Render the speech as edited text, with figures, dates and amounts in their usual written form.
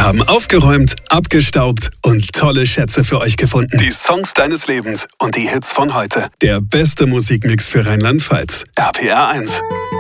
Wir haben aufgeräumt, abgestaubt und tolle Schätze für euch gefunden. Die Songs deines Lebens und die Hits von heute. Der beste Musikmix für Rheinland-Pfalz. RPR 1.